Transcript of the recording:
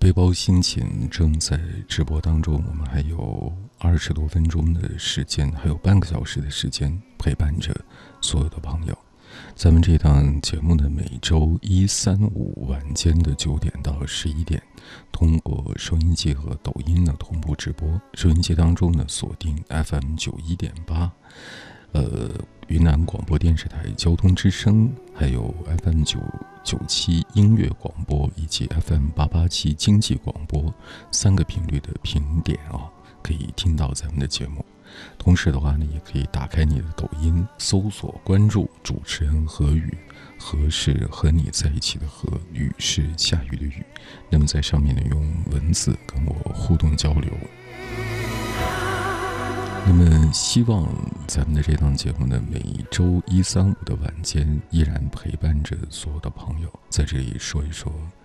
背包心情正在直播当中，我们还有20多分钟的时间，还有半个小时的时间陪伴着所有的朋友。咱们这档节目呢，每周1、3、5晚间的9点到11点，通过收音机和抖音呢同步直播。收音机当中呢，锁定 FM 91.8，云南广播电视台交通之声，还有 FM 997音乐广播以及 FM 887经济广播3个频率的频点可以听到咱们的节目。同时的话呢，也可以打开你的抖音，搜索关注主持人何宇，何是和你在一起的何，雨是下雨的雨。那么在上面呢，用文字跟我互动交流。那么希望咱们的这档节目呢，每周1、3、5的晚间依然陪伴着所有的朋友，在这里说一说